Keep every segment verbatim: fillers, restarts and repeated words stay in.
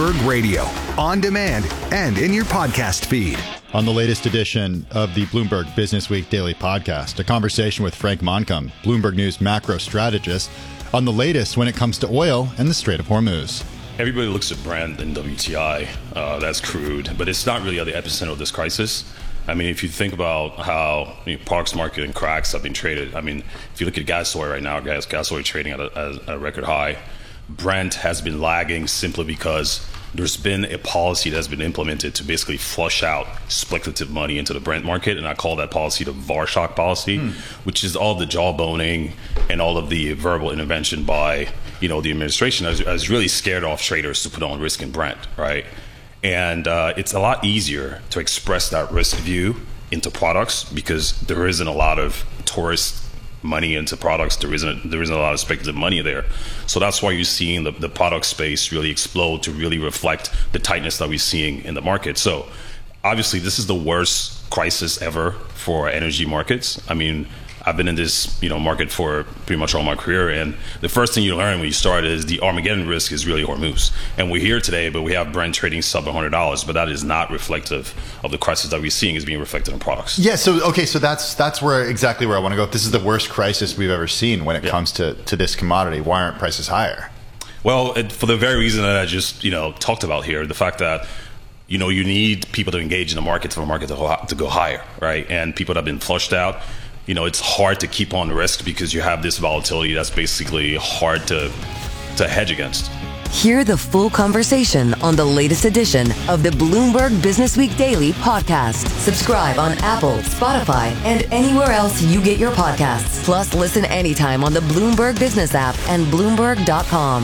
Bloomberg Radio, on demand and in your podcast feed. On the latest edition of the Bloomberg Business Week Daily Podcast, a conversation with Frank Moncomb, Bloomberg News macro strategist, on the latest when it comes to oil and the Strait of Hormuz. Everybody looks at Brent and W T I, uh, that's crude, but it's not really at the epicenter of this crisis. I mean, if you think about how you know, products market and cracks have been traded, I mean, if you look at gas oil right now, gas, gas oil trading at a, at a record high. Brent has been lagging simply because there's been a policy that's been implemented to basically flush out speculative money into the Brent market, and I call that policy the Varshock policy, hmm. which is all the jawboning and all of the verbal intervention by, you know, the administration has, has really scared off traders to put on risk in Brent, right? And uh, it's a lot easier to express that risk view into products because there isn't a lot of tourist money into products. There isn't there isn't a lot of speculative money there. So that's why you're seeing the, the product space really explode to really reflect the tightness that we're seeing in the market. So obviously this is the worst crisis ever for energy markets. I mean, I've been in this, you know, market for pretty much all my career, and the first thing you learn when you start is the Armageddon risk is really Hormuz. And we're here today, but we have Brent trading sub one hundred dollars, but that is not reflective of the crisis that we're seeing is being reflected in products. Yeah, so okay, so that's that's where exactly where I want to go. If this is the worst crisis we've ever seen when it yeah. comes to, to this commodity, why aren't prices higher? Well, it, for the very reason that I just, you know, talked about here, the fact that you know, you need people to engage in the market for the market to, to go higher, right? And people that have been flushed out, you know, it's hard to keep on risk because you have this volatility that's basically hard to to hedge against. Hear the full conversation on the latest edition of the Bloomberg Business Week Daily Podcast. Subscribe on Apple, Spotify, and anywhere else you get your podcasts. Plus, listen anytime on the Bloomberg Business app and Bloomberg dot com.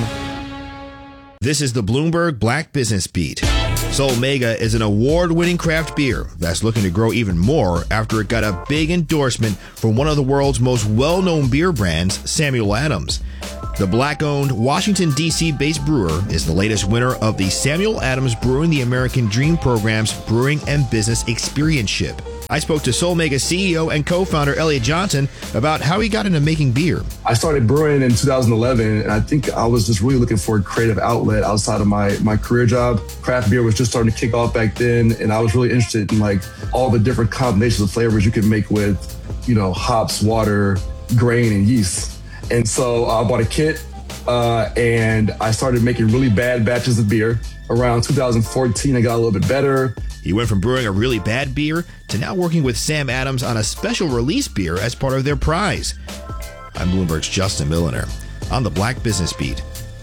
This is the Bloomberg Black Business Beat. Solmega is an award-winning craft beer that's looking to grow even more after it got a big endorsement from one of the world's most well-known beer brands, Samuel Adams. The black-owned Washington, D C-based brewer is the latest winner of the Samuel Adams Brewing the American Dream program's Brewing and Business Experience-ship. I spoke to Solmega C E O and co-founder Elliot Johnson about how he got into making beer. I started brewing in two thousand eleven, and I think I was just really looking for a creative outlet outside of my, my career job. Craft beer was just starting to kick off back then, and I was really interested in like all the different combinations of flavors you can make with, you know, hops, water, grain, and yeast. And so I bought a kit, uh, and I started making really bad batches of beer. Around two thousand fourteen, I got a little bit better. He went from brewing a really bad beer to now working with Sam Adams on a special release beer as part of their prize. I'm Bloomberg's Justin Milliner on the Black Business Beat.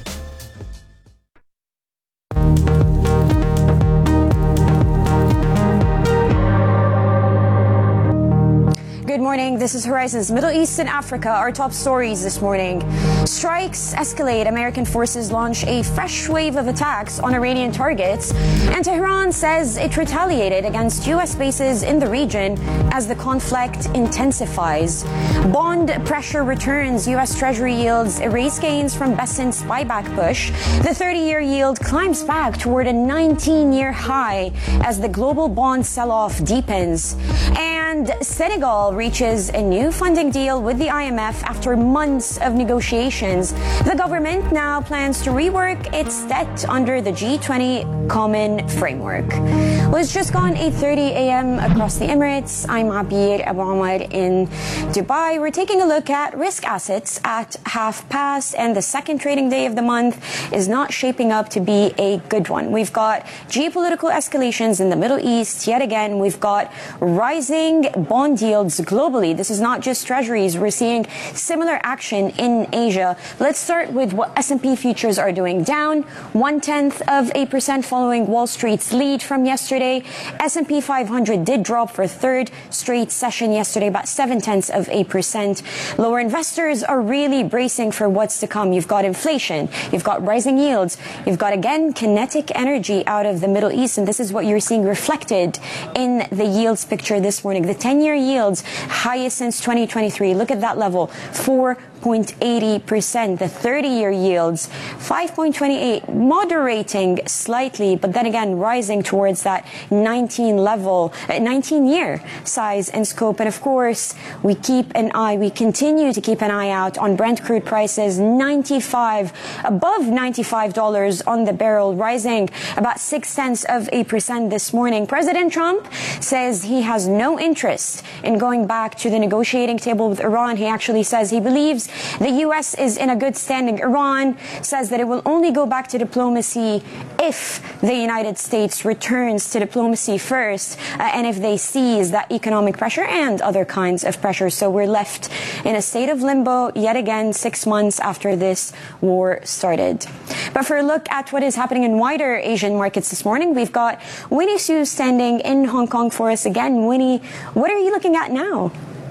Good morning. This is Horizon's Middle East and Africa. Our top stories this morning. Strikes escalate. American forces launch a fresh wave of attacks on Iranian targets. And Tehran says it retaliated against U S bases in the region as the conflict intensifies. Bond pressure returns. U S Treasury yields erase gains from Bessent's buyback push. The thirty-year yield climbs back toward a nineteen-year high as the global bond sell-off deepens. And Senegal reaches a new funding deal with the I M F after months of negotiations. The government now plans to rework its debt under the G twenty Common Framework. Well, it's just gone eight thirty a.m. across the Emirates. I'm Abir Abu Ahmad in Dubai. We're taking a look at risk assets at half past, and the second trading day of the month is not shaping up to be a good one. We've got geopolitical escalations in the Middle East. Yet again, we've got rising bond yields globally. This is not just treasuries. We're seeing similar action in Asia. Let's start with what S and P futures are doing. Down one-tenth of a percent following Wall Street's lead from yesterday. S and P five hundred did drop for a third straight session yesterday, about seven-tenths of a percent. Lower investors are really bracing for what's to come. You've got inflation. You've got rising yields. You've got, again, kinetic energy out of the Middle East, and this is what you're seeing reflected in the yields picture this morning. The ten-year yields highest since twenty twenty-three. Look at that level, four point eight zero percent. The thirty-year yields five point two eight, moderating slightly, but then again rising towards that nineteen level, nineteen-year size and scope. And of course, we keep an eye, we continue to keep an eye out on Brent crude prices, ninety-five, above ninety-five dollars on the barrel, rising about six tenths of a percent this morning. President Trump says he has no interest in going back to the negotiating table with Iran. He actually says he believes the U S is in a good standing. Iran says that it will only go back to diplomacy if the United States returns to diplomacy first, uh, and if they seize that economic pressure and other kinds of pressure. So we're left in a state of limbo yet again, six months after this war started. But for a look at what is happening in wider Asian markets this morning, we've got Winnie Su standing in Hong Kong for us again. Winnie, what are you looking at now?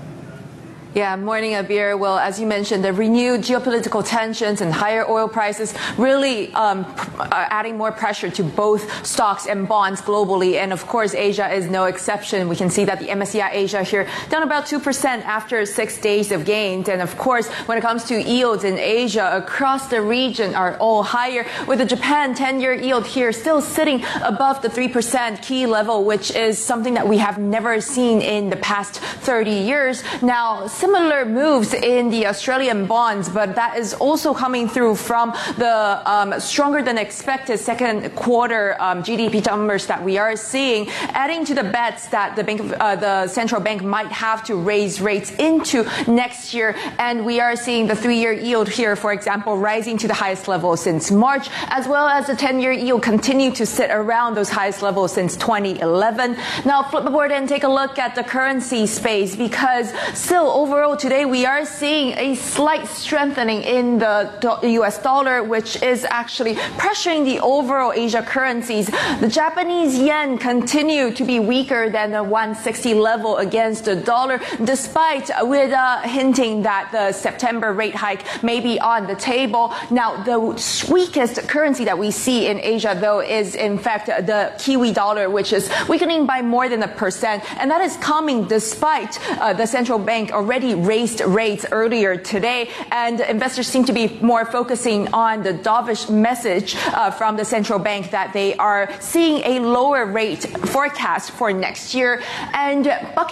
Yeah, morning, Abir. Well, as you mentioned, the renewed geopolitical tensions and higher oil prices really um, are adding more pressure to both stocks and bonds globally. And of course, Asia is no exception. We can see that the M S C I Asia here down about two percent after six days of gains. And of course, when it comes to yields in Asia across the region are all higher, with the Japan ten-year yield here still sitting above the three percent key level, which is something that we have never seen in the past thirty years. Now, similar moves in the Australian bonds, but that is also coming through from the um, stronger than expected second quarter um, G D P numbers that we are seeing, adding to the bets that the bank, of, uh, the central bank might have to raise rates into next year. And we are seeing the three-year yield here, for example, rising to the highest level since March, as well as the ten-year yield continue to sit around those highest levels since twenty eleven. Now, flip aboard and take a look at the currency space, because still over Overall, today we are seeing a slight strengthening in the U S dollar, which is actually pressuring the overall Asia currencies. The Japanese yen continue to be weaker than the one sixty level against the dollar, despite with uh, hinting that the September rate hike may be on the table. Now, the weakest currency that we see in Asia, though, is in fact the Kiwi dollar, which is weakening by more than a percent, and that is coming despite uh, the central bank already raised rates earlier today, and investors seem to be more focusing on the dovish message uh, from the central bank that they are seeing a lower rate forecast for next year. And Bucky